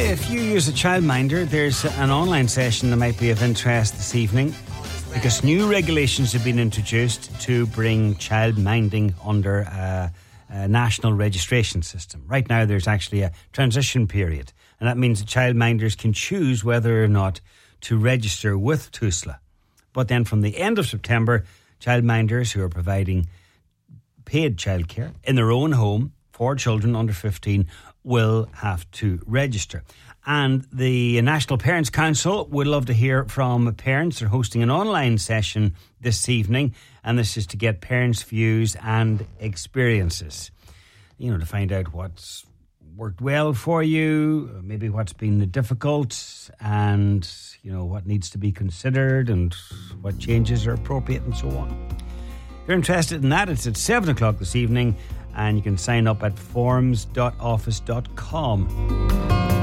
If you use a childminder, there's an online session that might be of interest this evening, because new regulations have been introduced to bring childminding under a national registration system. Right now there's actually a transition period, and that means that childminders can choose whether or not to register with TUSLA. But then from the end of September, childminders who are providing paid childcare in their own home for children under 15 will have to register. And the National Parents Council would love to hear from parents. They're hosting an online session this evening, and this is to get parents' views and experiences. You know, to find out what's worked well for you, maybe what's been difficult, and, you know, what needs to be considered and what changes are appropriate and so on. If you're interested in that, it's at 7 o'clock this evening, and you can sign up at forms.office.com.